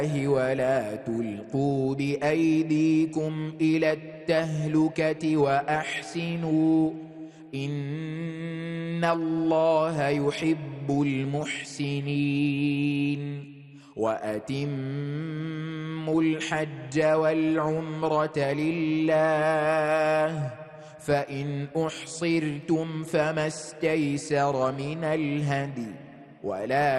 ولا تلقوا بأيديكم إلى التهلكة وأحسنوا إن الله يحب المحسنين وأتموا الحج والعمرة لله فإن أحصرتم فما استيسر من الهدي ولا